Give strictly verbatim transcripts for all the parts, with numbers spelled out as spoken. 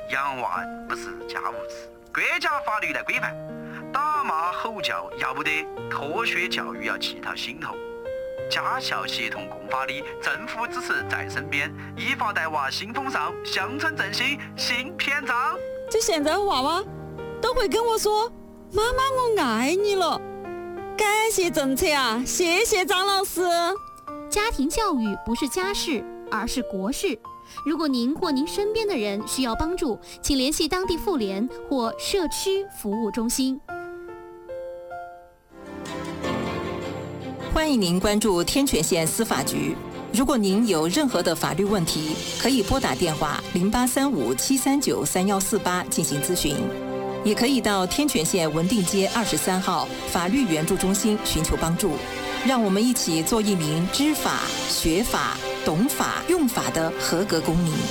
养娃不是家务事，国家法律来规范。打骂吼叫要不得，科学教育要系到心头。家校协同共发力，政府支持在身边，依法带娃新风尚，乡村振兴新篇章。 就现在娃娃都会跟我说：“妈妈，我爱你了。”感谢政策啊，谢谢张老师。 家庭教育不是家事，而是国事。如果您或您身边的人需要帮助，请联系当地妇联或社区服务中心。 欢迎您关注天泉县司法局。如果您有任何的法律问题，可以拨打电话零八三五七三九三幺四八进行咨询，也可以到天泉县文定街二十三号法律援助中心寻求帮助。让我们一起做一名知法、学法、懂法、用法的合格公民。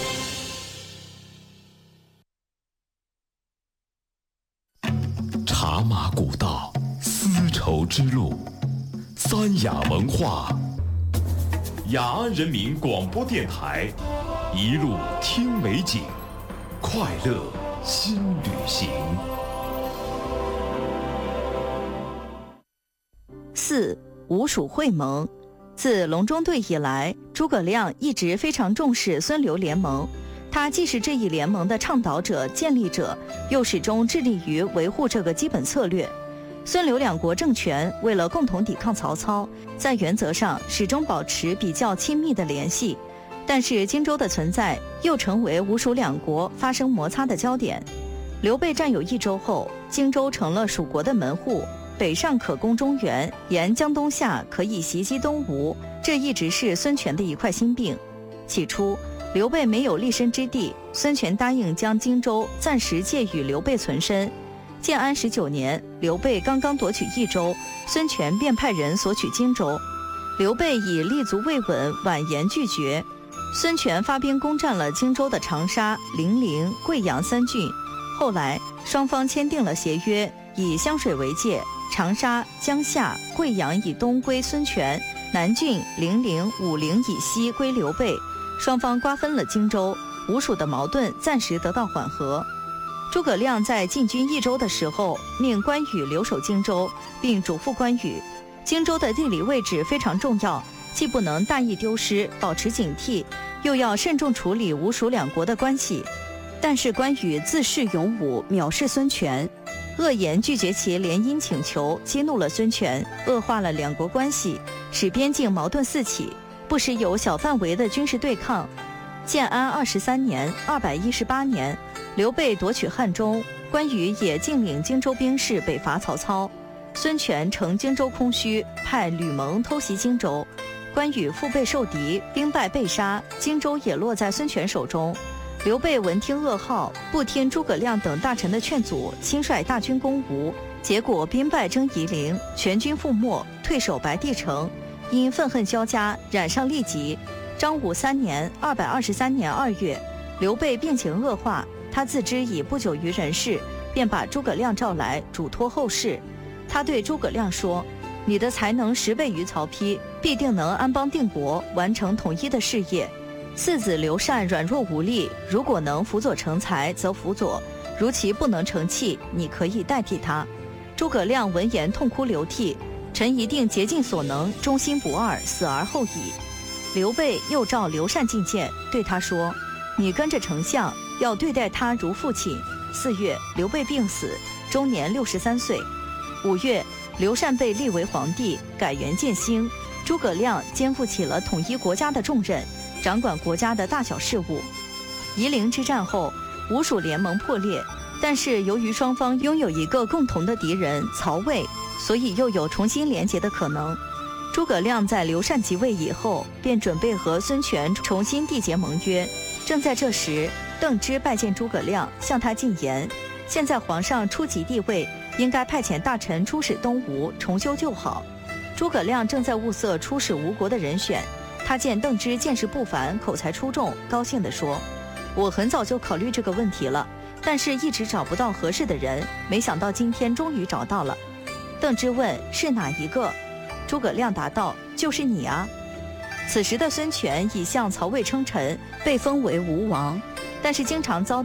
茶马古道，丝绸之路，三雅文化，雅安人民广播电台，一路听美景，快乐新旅行。 四吴蜀会盟。自隆中对以来，诸葛亮一直非常重视孙刘联盟，他既是这一联盟的倡导者、建立者，又始终致力于维护这个基本策略。孙刘两国政权为了共同抵抗曹操，在原则上始终保持比较亲密的联系，但是荆州的存在又成为吴蜀两国发生摩擦的焦点。刘备占有益州后，荆州成了蜀国的门户，北上可攻中原，沿江东下可以袭击东吴，这一直是孙权的一块心病。起初刘备没有立身之地，孙权答应将荆州暂时借予刘备存身。建安十九年，刘备刚刚夺取益州，孙权便派人索取荆州，刘备以立足未稳，婉言拒绝。孙权发兵攻占了荆州的长沙、零陵、贵阳三郡，后来双方签订了协约，以湘水为界，长沙、江夏、贵阳以东归孙权，南郡、零陵、武陵以西归刘备，双方瓜分了荆州，吴蜀的矛盾暂时得到缓和。诸葛亮在进军益州的时候，命关羽留守荆州，并嘱咐关羽，荆州的地理位置非常重要，既不能大意丢失，保持警惕，又要慎重处理吴蜀两国的关系。但是关羽自恃勇武，藐视孙权，恶言拒绝其联姻请求，激怒了孙权，恶化了两国关系，使边境矛盾四起，不时有小范围的军事对抗。建安二十三年（二百一十八年），刘备夺取汉中，关羽也进领荆州兵士北伐曹操。孙权乘荆州空虚，派吕蒙偷袭荆州，关羽腹背受敌，兵败被杀，荆州也落在孙权手中。刘备闻听噩耗，不听诸葛亮等大臣的劝阻，亲率大军攻吴，结果兵败征夷陵，全军覆没，退守白帝城。因愤恨交加，染上痢疾。张武三年（二百二十三年）二月，刘备病情恶化，他自知已不久于人世，便把诸葛亮召来，嘱托后事。他对诸葛亮说：“你的才能十倍于曹丕，必定能安邦定国，完成统一的事业。次子刘禅软弱无力，如果能辅佐成才，则辅佐；如其不能成器，你可以代替他。”诸葛亮闻言痛哭流涕，臣一定竭尽所能，忠心不二，死而后已。刘备又召刘禅觐见，对他说：“你跟着丞相，要对待他如父亲。”四月，刘备病死，终年六十三岁。五月，刘禅被立为皇帝，改元建兴。诸葛亮肩负起了统一国家的重任，掌管国家的大小事务。夷陵之战后，吴蜀联盟破裂，但是由于双方拥有一个共同的敌人曹魏，所以又有重新联结的可能。诸葛亮在刘禅即位以后，便准备和孙权重新缔结盟约。正在这时，邓芝拜见诸葛亮，向他进言：现在皇上初即帝位，应该派遣大臣出使东吴，重修旧好。诸葛亮正在物色出使吴国的人选，他见邓芝见识不凡，口才出众，高兴地说：“我很早就考虑这个问题了，但是一直找不到合适的人，没想到今天终于找到了。”邓芝问：“是哪一个？”诸葛亮答道：“就是你啊。”此时的孙权已向曹魏称臣，被封为吴王，但是经常遭